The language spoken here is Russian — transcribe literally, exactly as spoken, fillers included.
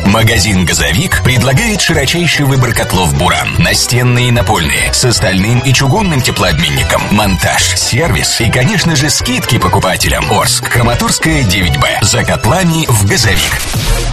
Магазин «Газовик» предлагает широчайший выбор котлов «Буран». Настенные и напольные, с стальным и чугунным теплообменником, монтаж, сервис и, конечно же, скидки покупателям. Орск, Краматорская, девять Б. За котлами в «Газовик».